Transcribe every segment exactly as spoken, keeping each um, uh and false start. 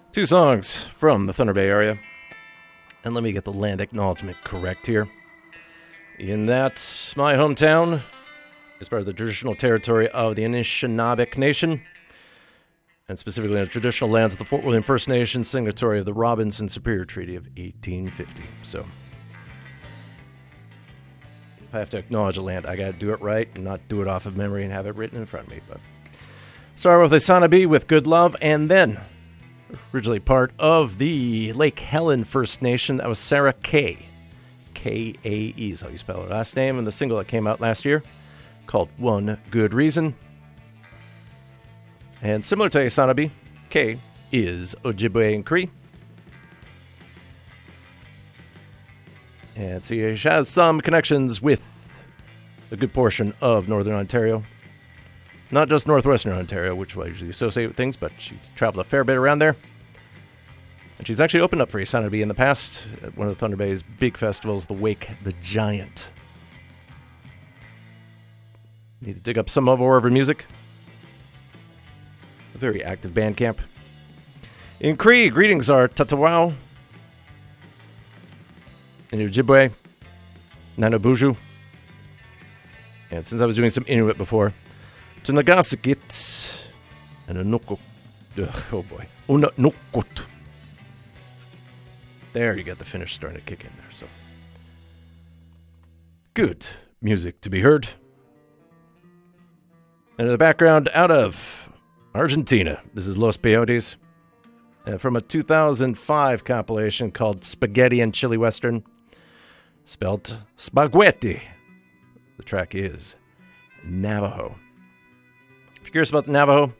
Two songs from the Thunder Bay area. And let me get the land acknowledgement correct here. In that, my hometown is part of the traditional territory of the Anishinaabeg Nation, and specifically on the traditional lands of the Fort William First Nation, signatory of the Robinson Superior Treaty of eighteen fifty. So, if I have to acknowledge a land, I gotta do it right and not do it off of memory and have it written in front of me. But start with Isanabe with Good Love, and then originally part of the Lake Helen First Nation, that was Sarah Kay. K A E is how you spell her last name, and the single that came out last year called One Good Reason. And similar to Isanabe, K is Ojibwe and Cree. And she has some connections with a good portion of Northern Ontario. Not just Northwestern Ontario, which I usually associate with things, but she's traveled a fair bit around there. And she's actually opened up for Isanabe in the past at one of the Thunder Bay's big festivals, the Wake the Giant. Need to dig up some more of her music. A very active band camp. In Cree, greetings are Tatawao. In Ojibwe, Nanabuju. And since I was doing some Inuit before, to Nagasikit and Unukuk. Oh boy. Unukut. There, you got the Finnish starting to kick in there. So, good music to be heard. And in the background, out of Argentina, this is Los Peyotes, uh, from a two thousand five compilation called Spaghetti and Chili Western, spelled Spaghetti. The track is Navajo. If you're curious about the Navajo,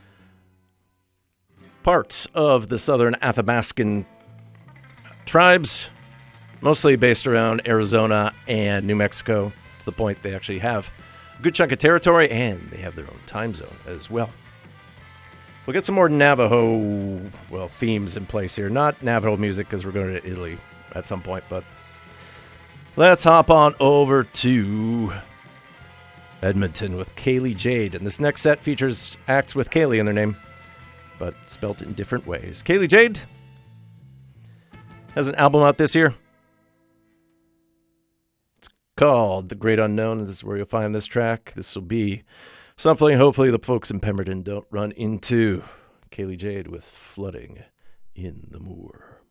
parts of the southern Athabascan tribes, mostly based around Arizona and New Mexico, to the point they actually have a good chunk of territory, and they have their own time zone as well. We'll get some more Navajo, well, themes in place here. Not Navajo music, because we're going to Italy at some point, but let's hop on over to Edmonton with Kaylee Jade. And this next set features acts with Kaylee in their name, but spelt in different ways. Kaylee Jade has an album out this year. It's called The Great Unknown, and this is where you'll find this track. This will be something hopefully the folks in Pemberton don't run into. Kaylee Jade with Flooding in the Moor.